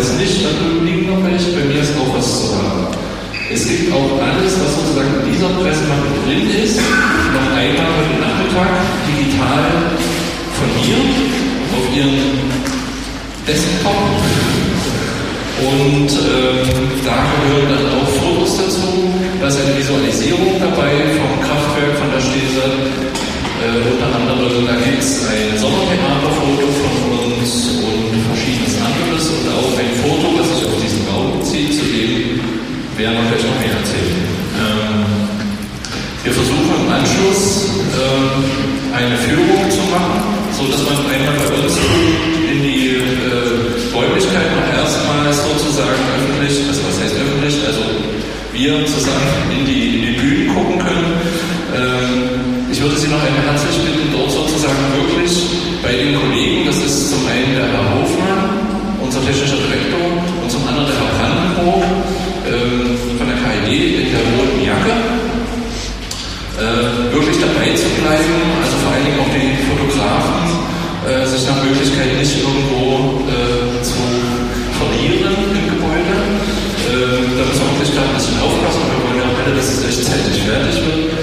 falls nicht, dann liegen noch welche. Bei mir ist auch was zu haben. Es gibt auch alles, was sozusagen in dieser Pressemappe drin ist, noch einmal heute Nachmittag digital von mir auf Ihren Desktop. Und da gehören dann auch Fotos dazu. Da ist eine Visualisierung dabei vom Kraftwerk von der Stese. Unter anderem, da gibt es ein Sommertheaterfoto von uns und verschiedenes anderes und auch ein Foto, das sich auf diesen Raum bezieht, zu dem werden wir gleich noch mehr erzählen. Wir versuchen im Anschluss eine Führung zu machen, sodass man einmal bei uns in die Räumlichkeiten noch erstmals sozusagen öffentlich, also was heißt öffentlich, also wir zusammen in die Bühnen gucken können. Ich würde Sie noch einmal herzlich bitten, dort sozusagen wirklich bei den Kollegen, das ist zum einen der Herr Hofmann, unser technischer Direktor, und zum anderen der Herr Brandenburg von der KID in der roten Jacke, wirklich dabei zu bleiben, also vor allen Dingen auch die Fotografen, sich nach Möglichkeit nicht irgendwo zu verlieren im Gebäude. Da müssen wir wirklich da ein bisschen aufpassen, wir wollen ja alle, dass es rechtzeitig fertig wird.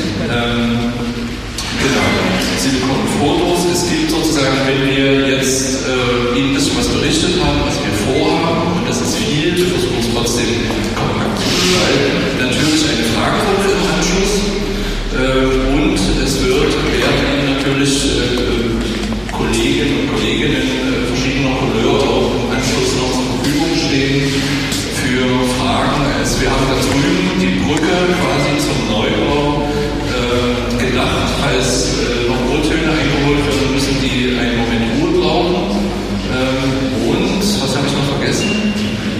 Genau, Sie bekommen Fotos. Es gibt sozusagen, wenn wir jetzt Ihnen ein bisschen was berichtet haben, was wir vorhaben, und das ist viel, wir versuchen es trotzdem kompakt zu gestalten, natürlich eine Fragerunde im Anschluss. Und es werden Ihnen natürlich Kolleginnen und Kolleginnen verschiedener Couleur auch im Anschluss noch zur Verfügung stehen für Fragen. Also wir haben da drüben die Brücke quasi zum Neubau gedacht, falls noch O-Töne eingeholt werden müssen, die einen Moment Ruhe brauchen. Und, was habe ich noch vergessen?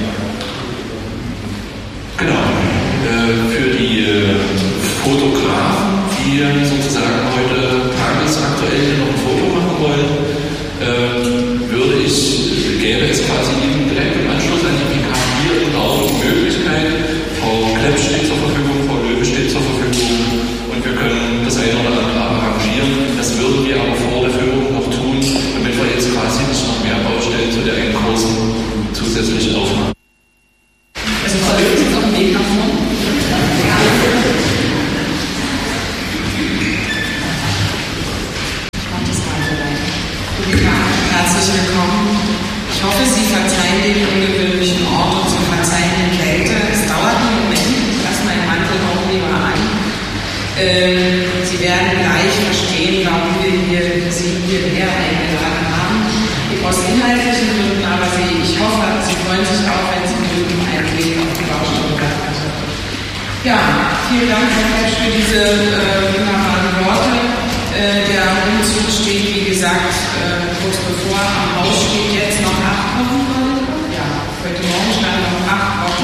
Genau, für die Fotografen, die sozusagen heute tagesaktuell noch ein Foto machen wollen, gäbe es quasi Ihnen direkt im Anschluss an die PK hier im Raum die Möglichkeit, Frau Klepp steht zur Verfügung, Frau Löwe steht zur Verfügung, und wir können das eine oder andere arrangieren. Das würden wir aber vor der Führung noch tun, damit wir jetzt quasi nicht noch mehr Baustellen zu der einen großen zusätzlichen aufmachen. Also Frau Löwe ist auf dem Weg nach vorne. Herzlich willkommen. Ich hoffe, Sie verzeihen den ungewöhnlichen Ort und Sie verzeihen die Kälte. Es dauert einen Moment. Ich lasse meinen Mantel auch lieber an. Sie werden gleich verstehen, warum wir Sie hierher eingeladen haben. Aus inhaltlichen Gründen, aber ich hoffe, Sie freuen sich auch, wenn Sie mögen, einen Blick auf die Baustelle werfen. Ja, vielen Dank, Herr Kretsch, für diese wunderbaren Worte. Der Umzug steht, wie gesagt, kurz bevor. Am Haus steht jetzt noch 8 Wochen. Ja, heute Morgen standen noch 8 Wochen.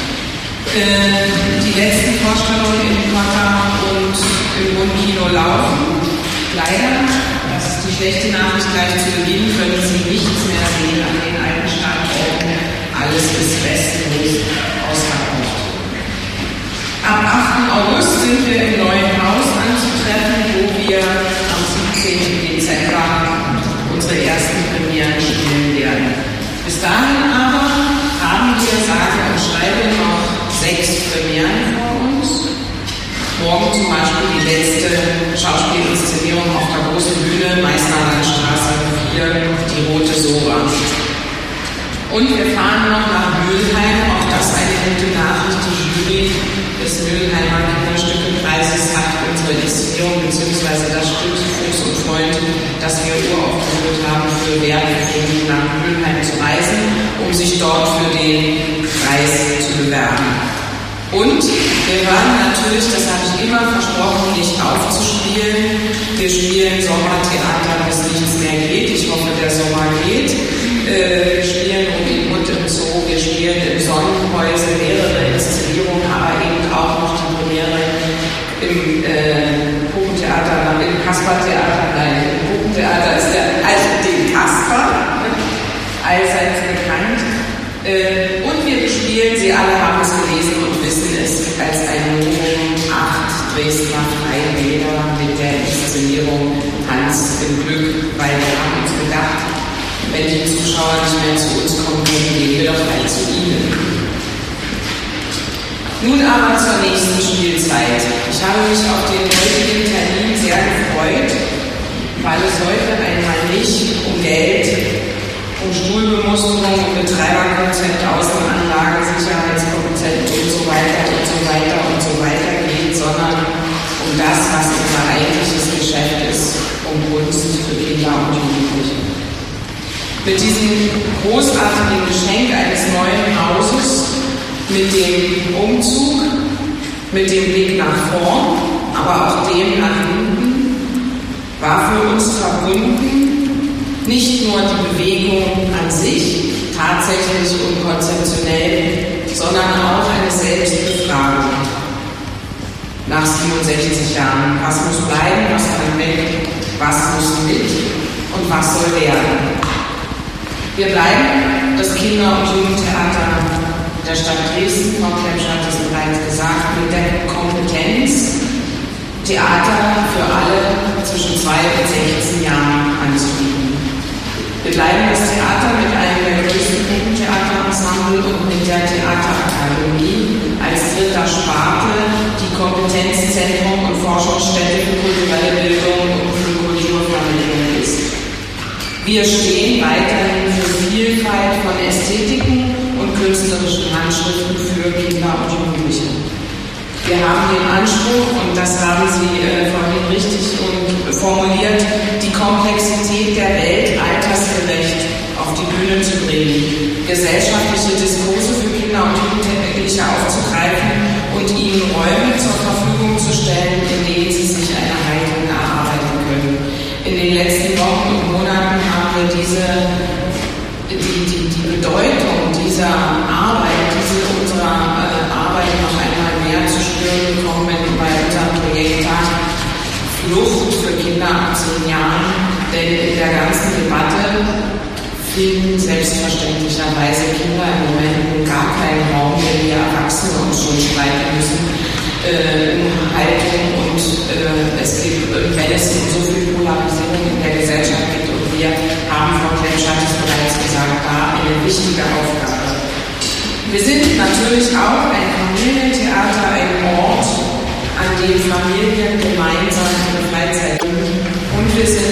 Die letzten Vorstellungen im Quartal und im Rundkino laufen. Leider, das ist die schlechte Nachricht gleich zu Beginn, können Sie nichts mehr sehen an den alten Standorten. Alles ist restlos ausverkauft. Ab 8. August sind wir im neuen Haus anzutreffen, wo wir am 17. Dezember unsere ersten Premieren spielen werden. Bis dahin aber haben wir, sage und schreibe, noch 6 Premieren vor uns. Morgen zum Beispiel die letzte Schauspielinszenierung auf der großen Bühne, Meißner Landstraße 4, die Rote Sora. Und wir fahren noch nach Mülheim, auch das eine gute Nachricht. Die Jury des Mülheimer Kinderstückepreises hat unsere Inszenierung bzw. das Stück Fuchs und Freund, das wir uraufgeführt haben, für Werbefilme nach Mülheim zu reisen, um sich dort für den Preis zu bewerben. Und wir waren natürlich, das habe ich immer versprochen, nicht aufzuspielen. Wir spielen Sommertheater, bis nichts mehr geht. Ich hoffe, der Sommer geht. Wir spielen und im Zoo, wir spielen im Sonnenhäusel mehrere Inszenierungen, aber eben auch noch die Premiere im Puppentheater, im Kaspertheater, nein, im Puppentheater ist also den Kasper, allseits bekannt. Und wir spielen, Sie alle haben es gelesen und wissen es, als ein Novum 8 Dresdner Freibäder mit der Inszenierung Hans im Glück, weil wir haben uns gedacht, wenn die Zuschauer nicht mehr zu uns kommen, gehen wir aber zur nächsten Spielzeit. Ich habe mich auf den heutigen Termin sehr gefreut, weil es heute einmal nicht um Geld, um Stuhlbemusterung, um Betreiberkonzept, Außenanlagen, Sicherheitskonzept und so weiter und so weiter und so weiter geht, sondern um das, was unser eigentliches Geschäft ist, um Kunst für Kinder und Jugendliche. Mit diesem großartigen Geschenk eines neuen Hauses, mit dem Umzug, mit dem Blick nach vorn, aber auch dem nach hinten, war für uns verbunden nicht nur die Bewegung an sich, tatsächlich und konzeptionell, sondern auch eine Selbstbefragung. Nach 67 Jahren, was muss bleiben, was kann weg, was muss mit und was soll werden. Wir bleiben das Kinder- und Jugendtheater der Stadt Dresden, Frau Klepsch hat es bereits gesagt, mit der Kompetenz, Theater für alle zwischen 2 und 16 Jahren anzubieten. Wir bleiben das Theater mit einem der größten Gruppentheaterensemble und mit der Theaterakademie als dritter Sparte, die Kompetenzzentrum und Forschungsstätte für kulturelle Bildung und für Kulturvermittlung ist. Wir stehen weiterhin für Vielfalt von Ästhetiken und künstlerischen Handschriften für Kinder und Jugendliche. Wir haben den Anspruch, und das haben Sie vorhin richtig formuliert, die Komplexität der Welt altersgerecht auf die Bühne zu bringen, gesellschaftliche Diskurse für Kinder und Jugendliche aufzugreifen und ihnen Räume zur Verfügung zu stellen, in denen sie sich eine Haltung erarbeiten können. In den letzten Wochen und Monaten haben wir die Bedeutung dieser Arbeit, unserer Arbeit noch einmal mehr zu spüren bekommen bei unserem Projekttag Flucht für Kinder ab 10 Jahren, denn in der ganzen Debatte finden selbstverständlicherweise Kinder im Moment gar keinen Raum, wenn wir Erwachsene uns schon streiten müssen, Haltung und es gibt, wenn es so viel Polarisierung in der Gesellschaft gibt und wir haben, Frau Klepsch hat es bereits gesagt, da eine wichtige Aufgabe. Wir sind natürlich auch ein Familientheater, ein Ort, an dem Familien gemeinsam